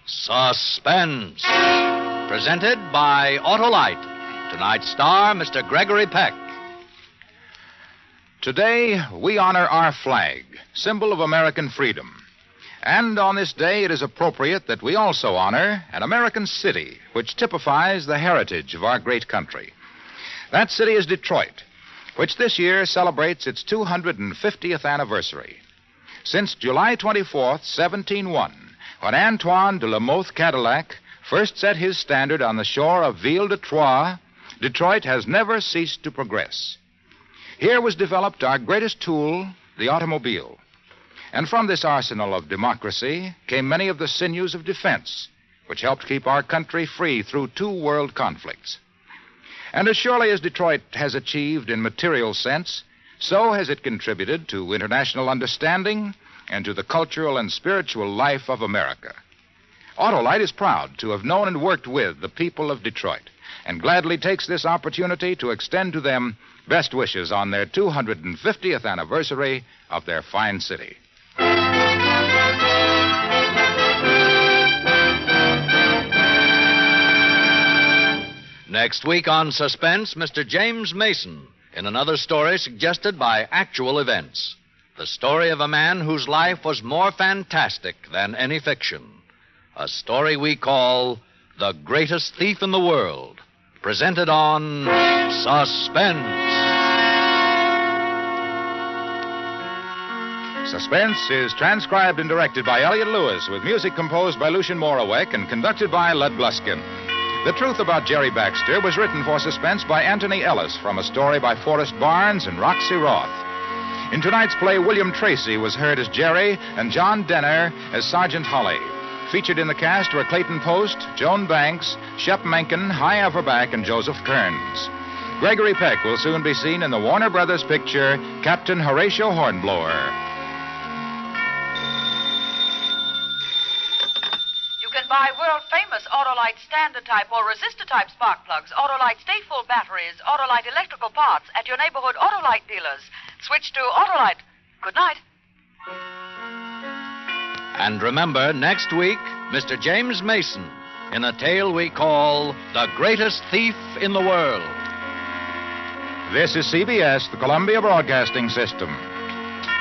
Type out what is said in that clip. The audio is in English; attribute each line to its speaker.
Speaker 1: Suspense. Presented by Autolite. Tonight's star, Mr. Gregory Peck.
Speaker 2: Today, we honor our flag, symbol of American freedom. And on this day, it is appropriate that we also honor an American city, which typifies the heritage of our great country. That city is Detroit, which this year celebrates its 250th anniversary. Since July 24th, 1701, when Antoine de la Mothe Cadillac first set his standard on the shore of Ville de Troyes, Detroit has never ceased to progress. Here was developed our greatest tool, the automobile. And from this arsenal of democracy came many of the sinews of defense, which helped keep our country free through 2 world conflicts. And as surely as Detroit has achieved in material sense, so has it contributed to international understanding and to the cultural and spiritual life of America. Autolite is proud to have known and worked with the people of Detroit, and gladly takes this opportunity to extend to them best wishes on their 250th anniversary of their fine city.
Speaker 1: Next week on Suspense, Mr. James Mason, in another story suggested by actual events. The story of a man whose life was more fantastic than any fiction. A story we call The Greatest Thief in the World. Presented on Suspense.
Speaker 2: Suspense is transcribed and directed by Elliott Lewis, with music composed by Lucien Moraweck and conducted by Lud Gluskin. The Truth About Jerry Baxter was written for Suspense by Anthony Ellis from a story by Forrest Barnes and Roxy Roth. In tonight's play, William Tracy was heard as Jerry and John Denner as Sergeant Holly. Featured in the cast were Clayton Post, Joan Banks, Shep Menken, Hy Averback, and Joseph Kearns. Gregory Peck will soon be seen in the Warner Brothers picture Captain Horatio Hornblower.
Speaker 3: You can buy world-famous Autolite standard-type or resistor-type spark plugs, Autolite stay-full batteries, Autolite electrical parts at your neighborhood Autolite dealers. Switch to Autolite. Good night.
Speaker 1: And remember, next week, Mr. James Mason in a tale we call The Greatest Thief in the World.
Speaker 2: This is CBS, the Columbia Broadcasting System.